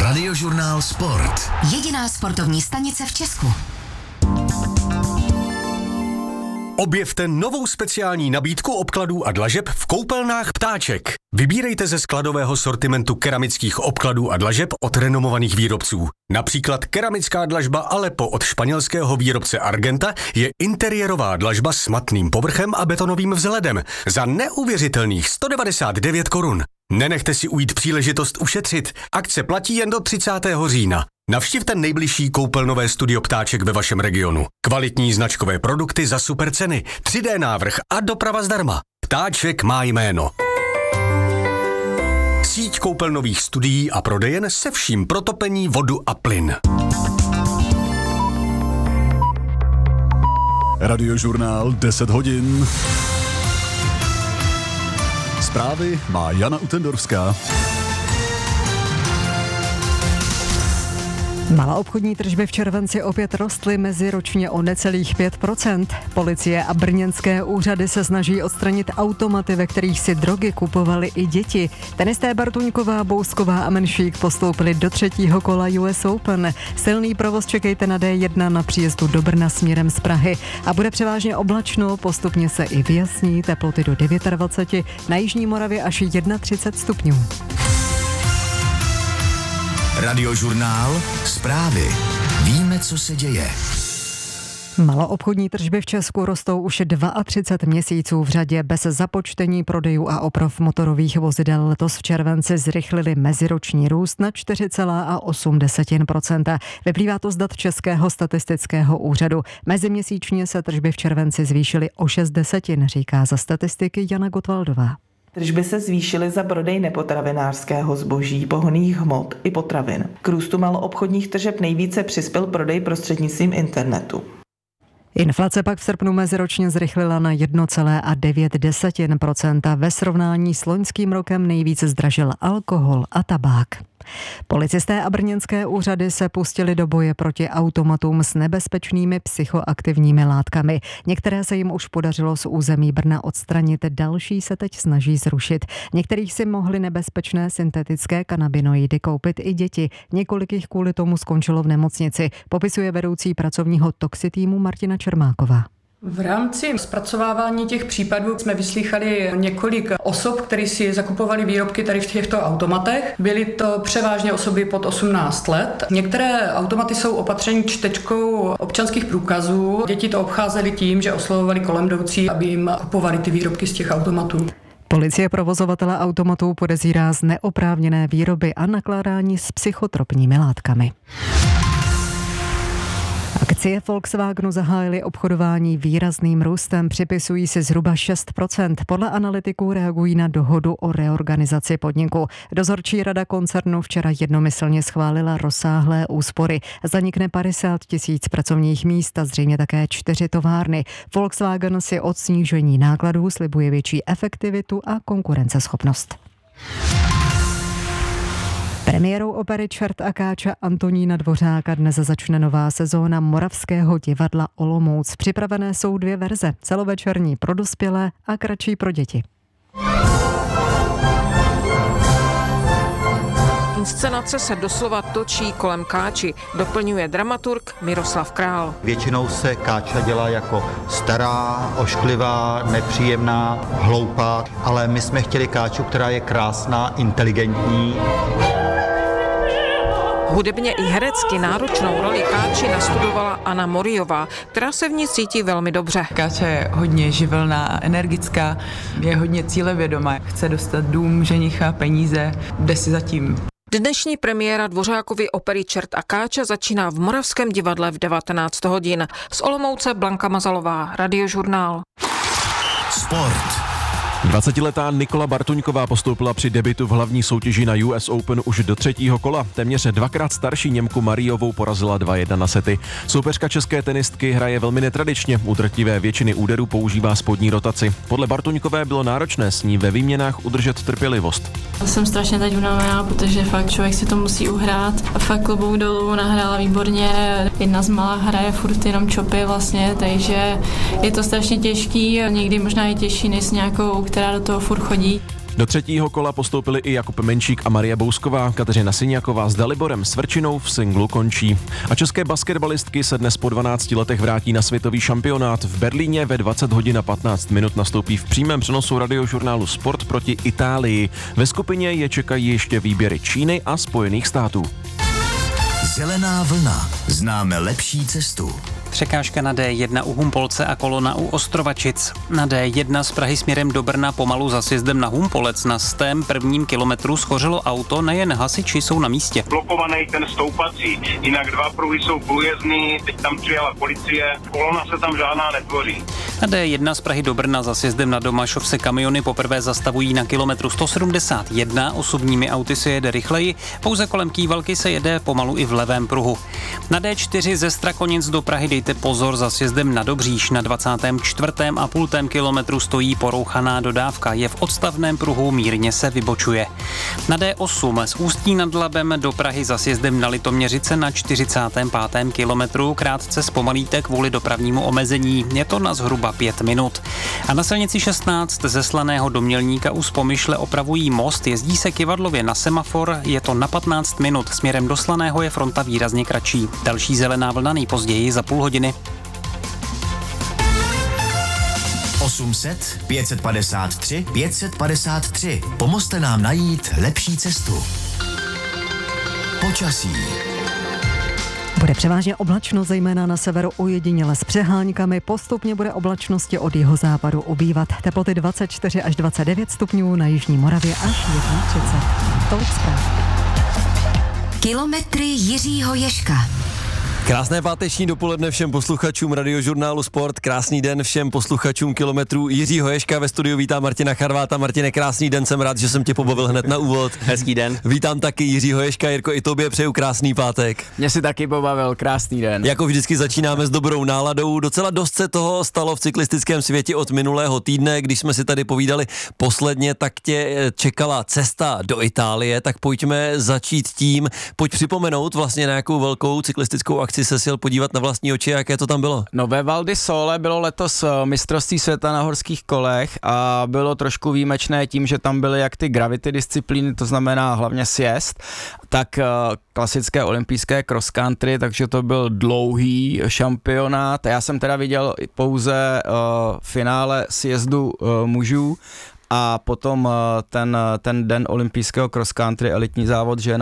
Radiožurnál Sport. Jediná sportovní stanice v Česku. Objevte novou speciální nabídku obkladů a dlažeb v koupelnách Ptáček. Vybírejte ze skladového sortimentu keramických obkladů a dlažeb od renomovaných výrobců. Například keramická dlažba Aleppo od španělského výrobce Argenta je interiérová dlažba s matným povrchem a betonovým vzhledem za neuvěřitelných 199 korun. Nenechte si ujít příležitost ušetřit. Akce platí jen do 30. října. Navštivte nejbližší koupelnové studio Ptáček ve vašem regionu. Kvalitní značkové produkty za super ceny, 3D návrh a doprava zdarma. Ptáček má jméno. Síť koupelnových studií a prodejen se vším pro topení, vodu a plyn. Radiožurnál 10 hodin. Zprávy má Jana Utendorská. Maloobchodní tržby v červenci opět rostly meziročně o necelých 5%. Policie a brněnské úřady se snaží odstranit automaty, ve kterých si drogy kupovaly i děti. Tenisté Bartuňková, Bousková a Menšík postoupili do 3. kola US Open. Silný provoz čekejte na D1 na příjezdu do Brna směrem z Prahy. A bude převážně oblačno, postupně se i vyjasní, teploty do 29, na jižní Moravě až 31 stupňů. Radiožurnál Zprávy. Víme, co se děje. Maloobchodní tržby v Česku rostou už 32 měsíců v řadě. Bez započtení prodejů a oprav motorových vozidel letos v červenci zrychlili meziroční růst na 4,8%. Vyplývá to z dat Českého statistického úřadu. Meziměsíčně se tržby v červenci zvýšily o 0,6, říká za statistiky Jana Gottwaldová. Tržby se zvýšily za prodej nepotravinářského zboží, pohonných hmot i potravin. K růstu maloobchodních tržeb nejvíce přispěl prodej prostřednictvím internetu. Inflace pak v srpnu meziročně zrychlila na 1,9%. Ve srovnání s loňským rokem nejvíce zdražil alkohol a tabák. Policisté a brněnské úřady se pustili do boje proti automatům s nebezpečnými psychoaktivními látkami. Některé se jim už podařilo z území Brna odstranit, další se teď snaží zrušit. Některých si mohly nebezpečné syntetické kanabinoidy koupit i děti. Několik jich kvůli tomu skončilo v nemocnici, popisuje vedoucí pracovního toxitýmu Martina Čermáková. V rámci zpracovávání těch případů jsme vyslýchali několik osob, které si zakupovali výrobky tady v těchto automatech. Byly to převážně osoby pod 18 let. Některé automaty jsou opatřeny čtečkou občanských průkazů. Děti to obcházely tím, že oslovovali kolem jdoucí, aby jim kupovali ty výrobky z těch automatů. Policie provozovatele automatů podezírá z neoprávněné výroby a nakládání s psychotropními látkami. Akcie Volkswagenu zahájily obchodování výrazným růstem, připisují si zhruba 6%. Podle analytiků reagují na dohodu o reorganizaci podniku. Dozorčí rada koncernu včera jednomyslně schválila rozsáhlé úspory. Zanikne 50 000 pracovních míst a zřejmě také 4 továrny. Volkswagen si od snížení nákladů slibuje větší efektivitu a konkurenceschopnost. Premiérou opery Čert a Káča Antonína Dvořáka dnes začne nová sezóna Moravského divadla Olomouc. Připravené jsou 2 verze, celovečerní pro dospělé a kratší pro děti. Inscenace se doslova točí kolem Káči, doplňuje dramaturg Miroslav Král. Většinou se Káča dělá jako stará, ošklivá, nepříjemná, hloupá, ale my jsme chtěli Káču, která je krásná, inteligentní. Hudebně i herecky náročnou roli Káči nastudovala Anna Moriová, která se v ní cítí velmi dobře. Káča je hodně živelná a energická, je hodně cílevědomá, chce dostat dům, ženicha, peníze, jde si zatím. Dnešní premiéra Dvořákovy opery Čert a Káča začíná v Moravském divadle v 19 hodin. Z Olomouce Blanka Mazalová, Radiožurnál. Sport. 20letá Nikola Bartuňková postoupila při debutu v hlavní soutěži na US Open už do 3. kola. Téměř 2krát starší Němku Mariovou porazila 2-1 na sety. Soupeřka české tenistky hraje velmi netradičně, u drtivé většiny úderů používá spodní rotaci. Podle Bartuňkové bylo náročné s ní ve výměnách udržet trpělivost. Jsem strašně teď unavená, protože fakt člověk si to musí uhrát. A fakt klobouk dolů, nahrála výborně. Jedna z malá hraje furt jenom čopy vlastně, takže je to strašně těžký, někdy možná i těžší než s nějakou, která do toho furt chodí. Do třetího kola postoupili i Jakub Menšík a Marie Bousková. Kateřina Syňaková s Daliborem Svrčinou v singlu končí. A české basketbalistky se dnes po 12 letech vrátí na světový šampionát. V Berlíně ve 20 hodin a 15 minut nastoupí v přímém přenosu Radiožurnálu Sport proti Itálii. Ve skupině je čekají ještě výběry Číny a Spojených států. Zelená vlna. Známe lepší cestu. Překážka na D1 u Humpolce a kolona u Ostrovačic. Na D1 z Prahy směrem do Brna pomalu za sjezdem na Humpolec na 101. kilometru schořelo auto, nejen hasiči jsou na místě. Blokovaný ten stoupací, jinak 2 pruhy jsou průjezdný, teď tam přijela policie, kolona se tam žádná netvoří. Na D1 z Prahy do Brna za sjezdem na Domašov se kamiony poprvé zastavují na kilometru 171, osobními auty se jede rychleji, pouze kolem Kývalky se jede pomalu i v levém pruhu. Na D4 ze Strakonic do Prahy dejte pozor za sjezdem na Dobříš, na 24,5 kilometru stojí porouchaná dodávka, je v odstavném pruhu, mírně se vybočuje. Na D8 z Ústí nad Labem do Prahy za sjezdem na Litoměřice na 45. kilometru krátce zpomalíte kvůli dopravnímu omezení, je to na zhruba 5 minut. A na silnici 16 ze Slaného do Mělníka u Spomyšle opravují most, jezdí se kyvadlově na semafor, je to na 15 minut, směrem do Slaného je fronta výrazně kratší. Další zelená vlna nejpozději za půl hodiny. 800 553 553. Pomozte nám najít lepší cestu. Počasí. Bude převážně oblačno, zejména na severu ojediněle s přehánkami. Postupně bude oblačnosti od jihozápadu ubývat. Teploty 24 až 29 stupňů, na jižní Moravě až 31. Tolik zpráv. Kilometry Jiřího Ježka. Krásné páteční dopoledne všem posluchačům Radiožurnálu Sport, krásný den všem posluchačům Kilometrů Jiřího Ježka. Ve studiu vítám Martina Charváta. Martine, krásný den, jsem rád, že jsem tě pobavil hned na úvod. Hezký den. Vítám taky Jiřího Ježka. Jirko, i tobě přeju krásný pátek. Mě si taky pobavil, krásný den. Jako vždycky začínáme s dobrou náladou. Docela dost se toho stalo v cyklistickém světě od minulého týdne, když jsme si tady povídali posledně, tak tě čekala cesta do Itálie, tak pojďme začít tím. Pojď připomenout vlastně nějakou velkou cyklistickou akci se sjel podívat na vlastní oči, jaké to tam bylo? No ve Val di Sole bylo letos mistrovství světa na horských kolech a bylo trošku výjimečné tím, že tam byly jak ty gravity disciplíny, to znamená hlavně sjezd, tak klasické olympijské cross country, takže to byl dlouhý šampionát. Já jsem teda viděl pouze finále sjezdu mužů a potom ten den olympijského cross country elitní závod žen